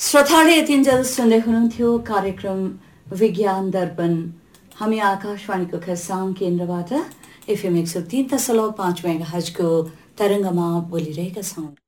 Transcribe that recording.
श्रोताले यतिन्जेल सुन्दै हुनुहुन्थ्यो कार्यक्रम विज्ञान दर्पण। हामी आकाशवाणीको खरसाङ केन्द्रबाट FM 103.5 मेगाहर्जको तरङ्गमा बोलिरहेका छौँ।